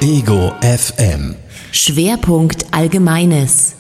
Ego FM. Schwerpunkt Allgemeines.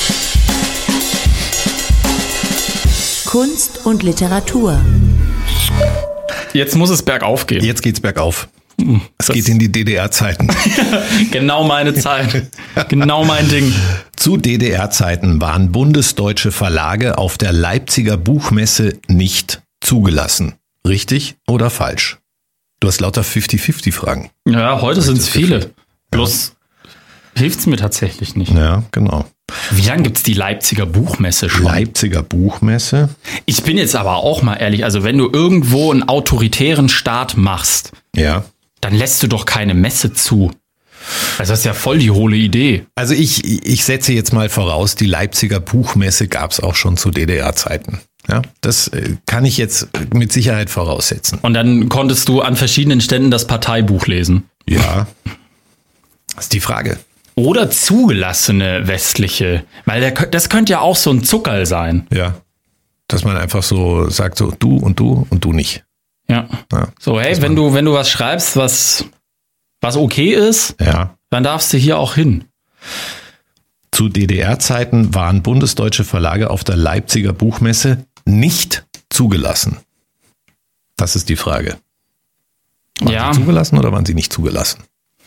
Kunst und Literatur. Jetzt muss es bergauf gehen. Jetzt geht's bergauf. Es geht in die DDR-Zeiten. Genau meine Zeit. Genau mein Ding. Zu DDR-Zeiten waren bundesdeutsche Verlage auf der Leipziger Buchmesse nicht zugelassen. Richtig oder falsch? Du hast lauter 50-50-Fragen. Ja, heute sind es viele. Bloß hilft es mir tatsächlich nicht. Ja, genau. Wie lange gibt es die Leipziger Buchmesse schon? Leipziger Buchmesse. Ich bin jetzt aber auch mal ehrlich, also wenn du irgendwo einen autoritären Staat machst, Ja. dann lässt du doch keine Messe zu. Also das ist ja voll die hohle Idee. Also ich setze jetzt mal voraus, die Leipziger Buchmesse gab es auch schon zu DDR-Zeiten. Ja, das kann ich jetzt mit Sicherheit voraussetzen. Und dann konntest du an verschiedenen Ständen das Parteibuch lesen. Ja, das ist die Frage. Oder zugelassene westliche, weil das könnte ja auch so ein Zuckerl sein. Ja, dass man einfach so sagt, so du und du nicht. Ja. Ja. So, hey, wenn du was schreibst, was okay ist, Ja. dann darfst du hier auch hin. Zu DDR-Zeiten waren bundesdeutsche Verlage auf der Leipziger Buchmesse nicht zugelassen. Das ist die Frage. Waren sie zugelassen oder waren sie nicht zugelassen?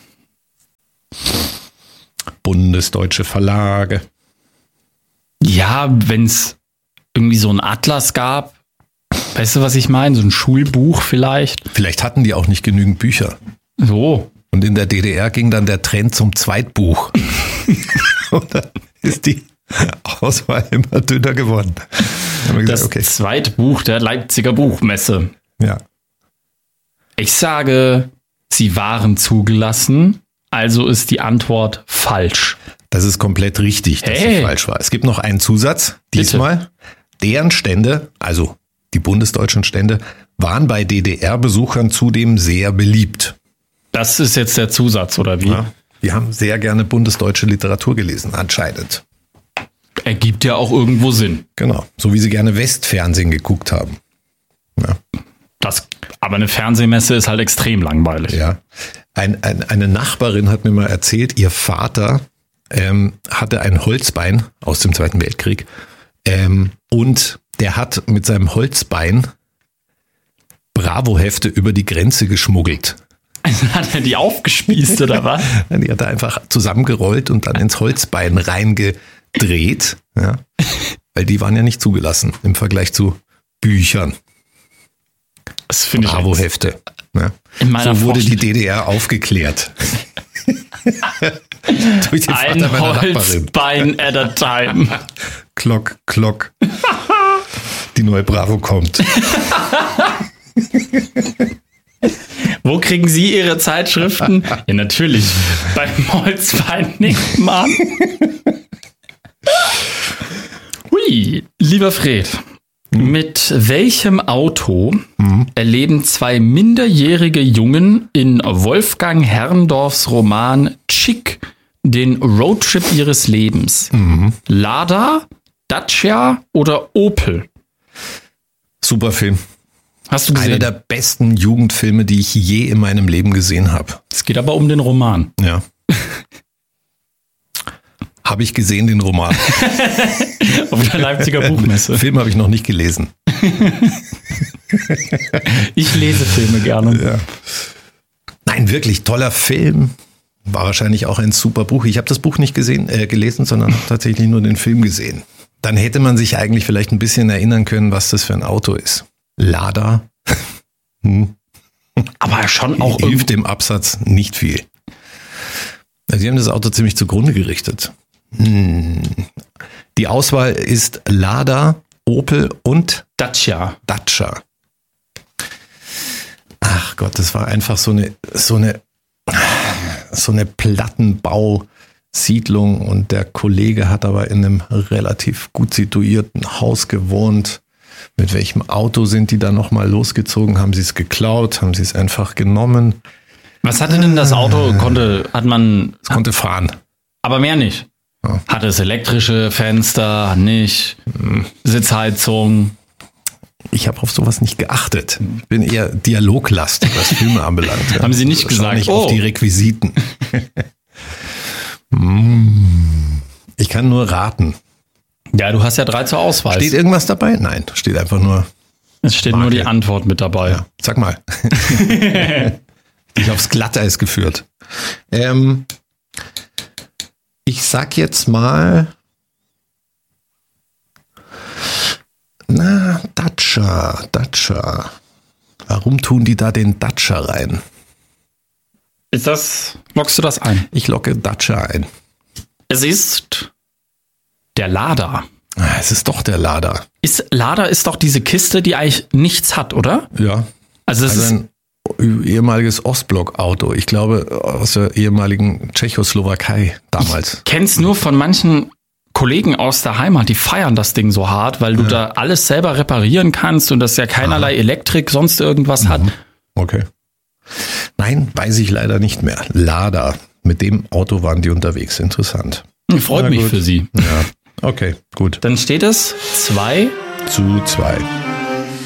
Bundesdeutsche Verlage. Ja, wenn es irgendwie so einen Atlas gab, weißt du, was ich meine? So ein Schulbuch vielleicht. Vielleicht hatten die auch nicht genügend Bücher. So. Und in der DDR ging dann der Trend zum Zweitbuch. Und dann ist die Auswahl immer dünner geworden. Dann haben wir gesagt, Das Zweitbuch der Leipziger Buchmesse. Ja. Ich sage, sie waren zugelassen, also ist die Antwort falsch. Das ist komplett richtig, dass Hey. es falsch war. Es gibt noch einen Zusatz. Diesmal, deren Stände, also die bundesdeutschen Stände, waren bei DDR-Besuchern zudem sehr beliebt. Das ist jetzt der Zusatz, oder wie? Ja, die haben sehr gerne bundesdeutsche Literatur gelesen, anscheinend. Ergibt ja auch irgendwo Sinn. Genau, so wie sie gerne Westfernsehen geguckt haben. Ja. Aber eine Fernsehmesse ist halt extrem langweilig. Ja. Eine Nachbarin hat mir mal erzählt, ihr Vater hatte ein Holzbein aus dem Zweiten Weltkrieg und der hat mit seinem Holzbein Bravo-Hefte über die Grenze geschmuggelt. Also hat er die aufgespießt oder was? Die hat er einfach zusammengerollt und dann ins Holzbein reingedreht, ja, weil die waren ja nicht zugelassen im Vergleich zu Büchern. Das finde ich Bravo-Hefte. Ja. In meiner So wurde die Vorstellung. DDR aufgeklärt. Durch den Vater Ein meiner Nachbarin. Holzbein at a time. Klock, klock. Die neue Bravo kommt. Wo kriegen Sie Ihre Zeitschriften? Ja, natürlich. Beim Holzbein nicht, Mann. Hui, lieber Fred. Mit welchem Auto erleben zwei minderjährige Jungen in Wolfgang Herrndorfs Roman Chick den Roadtrip ihres Lebens? Lada, Dacia oder Opel? Super Film. Hast du Einer gesehen? der besten Jugendfilme, die ich je in meinem Leben gesehen habe. Es geht aber um den Roman. Ja. Habe ich gesehen, den Roman. Auf der Leipziger Buchmesse. Film habe ich noch nicht gelesen. Ich lese Filme gerne. Ja. Nein, wirklich toller Film. War wahrscheinlich auch ein super Buch. Ich habe das Buch nicht gelesen, sondern tatsächlich nur den Film gesehen. Dann hätte man sich eigentlich vielleicht ein bisschen erinnern können, was das für ein Auto ist. Lada. Aber schon auch Hilft dem Absatz nicht viel. Sie haben das Auto ziemlich zugrunde gerichtet. Die Auswahl ist Lada, Opel und Dacia. Dacia. Ach Gott, das war einfach so eine Plattenbausiedlung und der Kollege hat aber in einem relativ gut situierten Haus gewohnt. Mit welchem Auto sind die da nochmal losgezogen? Haben sie es geklaut? Haben sie es einfach genommen? Was hatte denn das Auto? Es konnte fahren. Aber mehr nicht. Ja. Hatte es elektrische Fenster, nicht, Sitzheizung. Ich habe auf sowas nicht geachtet. Ich bin eher dialoglastig, was Filme anbelangt. Haben Sie nicht Schau gesagt, nicht oh. auf die Requisiten. Ich kann nur raten. Ja, du hast ja 3 zur Auswahl. Steht irgendwas dabei? Nein, steht einfach nur. Es steht Marke. nur die Antwort mit dabei. Ja, sag mal. Dich aufs Glatteis geführt. Ich sag jetzt mal. Dacia. Warum tun die da den Dacia rein? Lockst du das ein? Ich locke Dacia ein. Es ist der Lada. Es ist doch der Lada. Lada ist doch diese Kiste, die eigentlich nichts hat, oder? Ja. Also es ist ein ehemaliges Ostblock-Auto. Ich glaube, aus der ehemaligen Tschechoslowakei damals. Ich kenn's nur von manchen Kollegen aus der Heimat, die feiern das Ding so hart, weil du da alles selber reparieren kannst und das ja keinerlei Elektrik, sonst irgendwas hat. Okay. Nein, weiß ich leider nicht mehr. Lada. Mit dem Auto waren die unterwegs. Interessant. Freut mich für Sie. Ja. Okay, gut. Dann steht es 2:2.